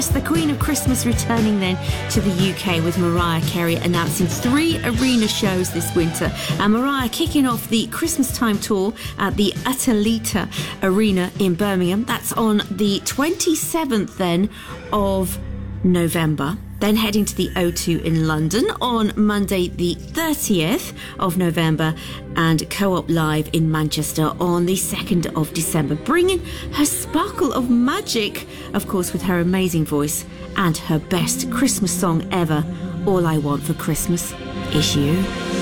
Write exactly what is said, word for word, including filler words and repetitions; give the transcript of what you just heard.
Yes, the Queen of Christmas returning then to the U K with Mariah Carey announcing three arena shows this winter. And Mariah kicking off the Christmas time tour at the Atalanta Arena in Birmingham. That's on the twenty-seventh then of November. Then heading to the O two in London on Monday the thirtieth of November, and Co-op Live in Manchester on the second of December, bringing her sparkle of magic, of course, with her amazing voice and her best Christmas song ever, All I Want for Christmas Is You.